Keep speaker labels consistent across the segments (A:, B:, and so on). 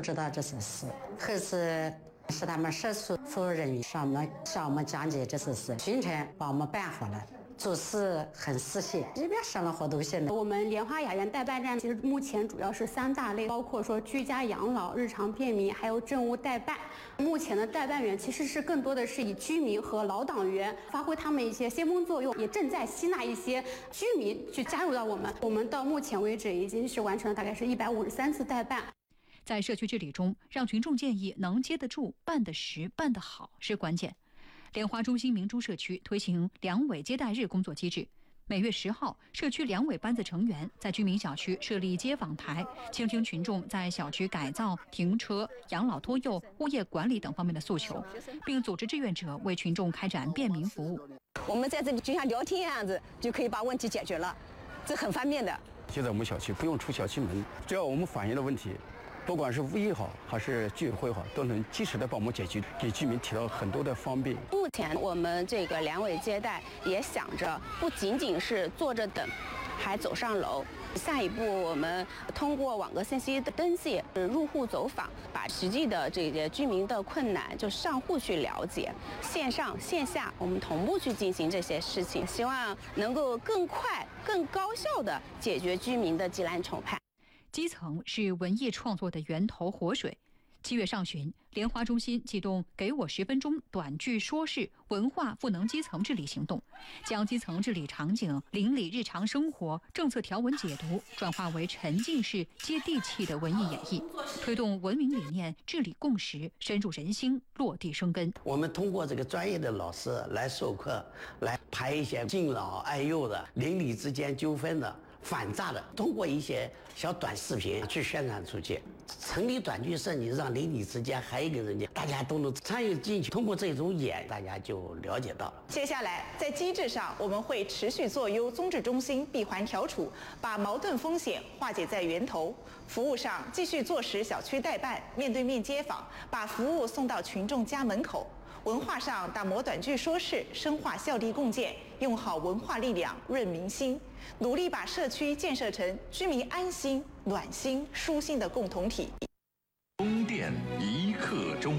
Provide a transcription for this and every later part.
A: 知道这些事，后次是他们社畜服务人员向我们讲解这些事，行程把我们办好了。做事很细心，这边上了好多线。
B: 我们莲花雅苑代办站其实目前主要是3大类，包括说居家养老、日常便民，还有政务代办。目前的代办员其实是更多的是以居民和老党员发挥他们一些先锋作用，也正在吸纳一些居民去加入到我们。我们到目前为止已经是完成了大概是153次代办。
C: 在社区治理中，让群众建议能接得住、办得实、办得好是关键。莲花中心明珠社区推行两委接待日工作机制，每月10号，社区两委班子成员在居民小区设立街访台，倾听群众在小区改造、停车、养老托幼、物业管理等方面的诉求，并组织志愿者为群众开展便民服务。
D: 我们在这里就像聊天一样子，就可以把问题解决了，这很方便的。
E: 现在我们小区不用出小区门，只要我们反映的问题，不管是物业好还是居委会好，都能及时的帮我们解决，给居民提到很多的方便。
D: 目前我们这个两委接待也想着不仅仅是坐着等，还走上楼。下一步我们通过网格信息的登记，入户走访，把实际的这些居民的困难就上户去了解，线上线下我们同步去进行这些事情，希望能够更快、更高效地解决居民的急难愁盼。
C: 基层是文艺创作的源头活水。7月上旬，莲花中心启动给我10分钟短剧说事文化赋能基层治理行动，将基层治理场景、邻里日常生活、政策条文解读转化为沉浸式接地气的文艺演绎，推动文明理念治理共识深入人心、落地生根。
F: 我们通过这个专业的老师来授课，来排一些敬老爱幼的、邻里之间纠纷的、反诈的，通过一些小短视频去宣传出去。成立短剧社，你让邻里之间还有一个人家，大家都能参与进去。通过这种演，大家就了解到了。
G: 接下来，在机制上，我们会持续做优综治中心，闭环调处，把矛盾风险化解在源头。服务上，继续做实小区代办，面对面接访，把服务送到群众家门口。文化上，打磨短剧说事，深化校地共建，用好文化力量润民心，努力把社区建设成居民安心、暖心、舒心的共同体。
H: 供电一刻钟。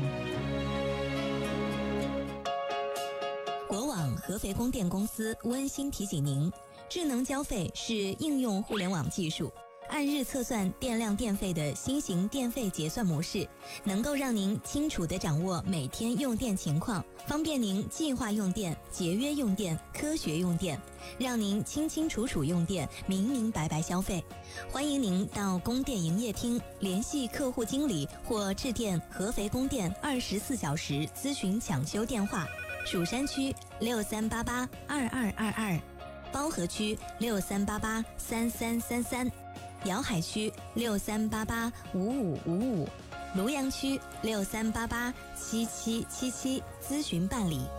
I: 国网合肥供电公司温馨提醒您，智能交费是应用互联网技术，按日测算电量电费的新型电费结算模式，能够让您清楚地掌握每天用电情况，方便您计划用电、节约用电、科学用电，让您清清楚楚用电，明明白白消费。欢迎您到供电营业厅联系客户经理或致电合肥供电24小时咨询抢修电话：蜀山区63882222，包河区63883333。瑶海区63885555，庐阳区63887777，咨询办理。